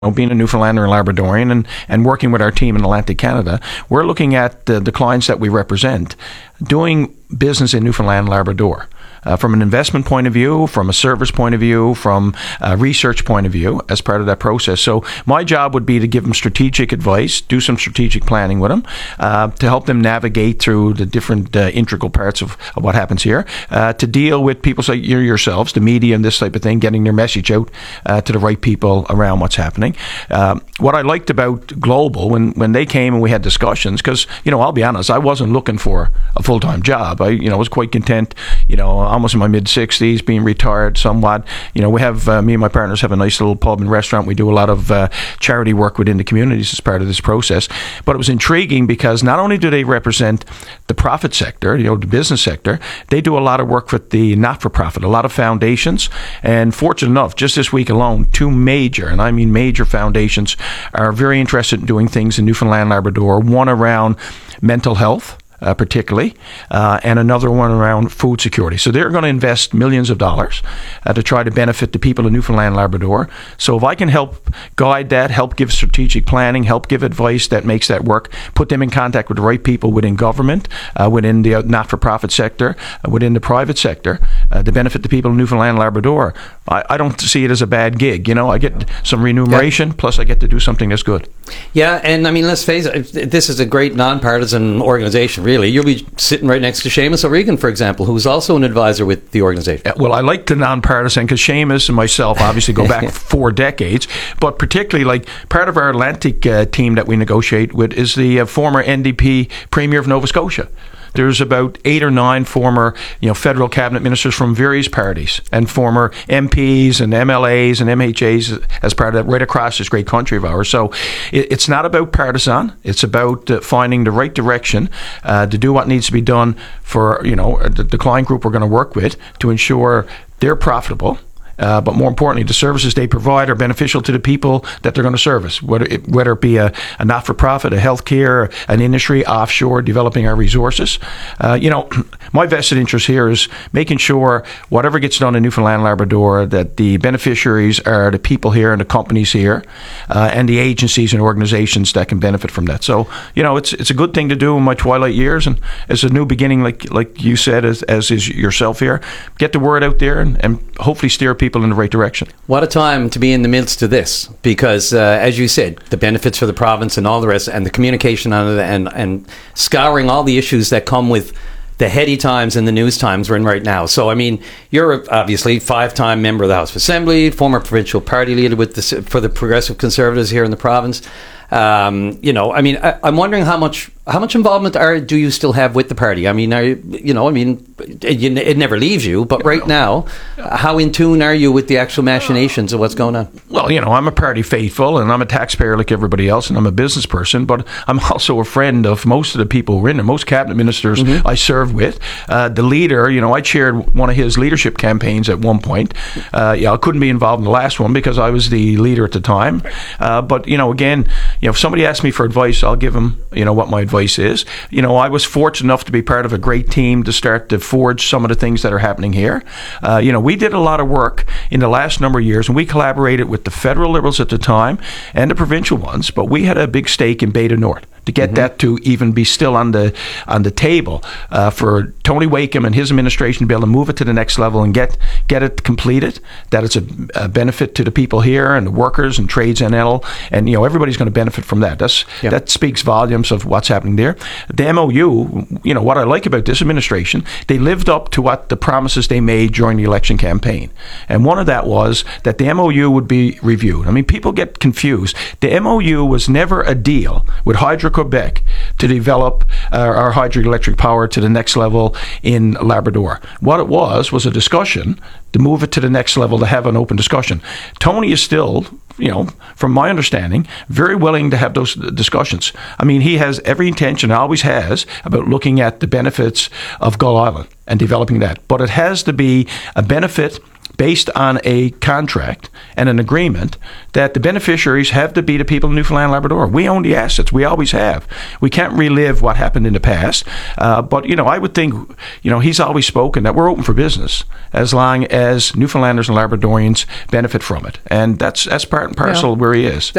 being a Newfoundlander and Labradorian and working with our team in Atlantic Canada, we're looking at the clients that we represent doing business in Newfoundland and Labrador. From an investment point of view, from a service point of view, from a research point of view, as part of that process. So my job would be to give them strategic advice, do some strategic planning with them, to help them navigate through the different integral parts of what happens here, to deal with people like yourselves, the media and this type of thing, getting their message out to the right people around what's happening. What I liked about Global, when they came and we had discussions, because, I'll be honest, I wasn't looking for a full-time job. I was quite content, almost in my mid-60s, being retired somewhat. We have, me and my partners have a nice little pub and restaurant. We do a lot of charity work within the communities as part of this process. But it was intriguing because not only do they represent the profit sector, the business sector, they do a lot of work with the not-for-profit, a lot of foundations. And fortunate enough, just this week alone, 2 major, and I mean major foundations, are very interested in doing things in Newfoundland and Labrador. One around mental health, particularly, and another one around food security. So they're going to invest millions of dollars to try to benefit the people of Newfoundland and Labrador. So if I can help guide that, help give strategic planning, help give advice that makes that work, put them in contact with the right people within government, within the not-for-profit sector, within the private sector, to benefit the people of Newfoundland and Labrador, I don't see it as a bad gig. I get some remuneration, plus I get to do something that's good. Yeah, and I mean, let's face it, this is a great nonpartisan organization, really. You'll be sitting right next to Seamus O'Regan, for example, who's also an advisor with the organization. Well, I like the nonpartisan because Seamus and myself obviously go back 4 decades, but particularly part of our Atlantic team that we negotiate with is the former NDP Premier of Nova Scotia. There's about 8 or 9 former, federal cabinet ministers from various parties, and former MPs and MLAs and MHAs as part of that right across this great country of ours. So it's not about partisan. It's about finding the right direction to do what needs to be done for the client group we're going to work with to ensure they're profitable. But more importantly, the services they provide are beneficial to the people that they're going to service, whether it be a not-for-profit, a healthcare, an industry, offshore, developing our resources. My vested interest here is making sure whatever gets done in Newfoundland and Labrador, that the beneficiaries are the people here and the companies here, and the agencies and organizations that can benefit from that. So, it's a good thing to do in my twilight years, and as a new beginning, like you said, as is yourself here, get the word out there and hopefully steer people in the right direction. What a time to be in the midst of this, because as you said, the benefits for the province and all the rest, and the communication on it, and scouring all the issues that come with the heady times and the news times we're in right now. So, I mean, you're obviously 5-time member of the House of Assembly, former provincial party leader for the Progressive Conservatives here in the province. I'm wondering how much involvement do you still have with the party? I mean, it never leaves you, but right now, how in tune are you with the actual machinations of what's going on? Well, I'm a party faithful, and I'm a taxpayer like everybody else, and I'm a business person, but I'm also a friend of most of the people who are in there, most cabinet ministers I served with. The leader, I chaired one of his leadership campaigns at one point. I couldn't be involved in the last one because I was the leader at the time. But, again, if somebody asks me for advice, I'll give them, what my advice is. I was fortunate enough to be part of a great team to start to forge some of the things that are happening here. We did a lot of work in the last number of years, and we collaborated with the federal Liberals at the time and the provincial ones, but we had a big stake in Beta North to get that to even be still on the table for Tony Wakeham and his administration to be able to move it to the next level and get it completed, that it's a benefit to the people here and the workers and trades NL, and everybody's going to benefit from that. That speaks volumes of what's happening there. The MOU, what I like about this administration, they lived up to what the promises they made during the election campaign, and one of that was that the MOU would be reviewed. I mean, people get confused. The MOU was never a deal with Hydro-Quebec to develop our hydroelectric power to the next level in Labrador. What it was a discussion to move it to the next level, to have an open discussion. Tony is still, from my understanding, very willing to have those discussions. I mean, he has every intention, always has, about looking at the benefits of Gull Island and developing that. But it has to be a benefit based on a contract and an agreement that the beneficiaries have to be the people in Newfoundland and Labrador. We own the assets. We always have. We can't relive what happened in the past. But, I would think, he's always spoken that we're open for business as long as Newfoundlanders and Labradorians benefit from it. And that's part and parcel where he is.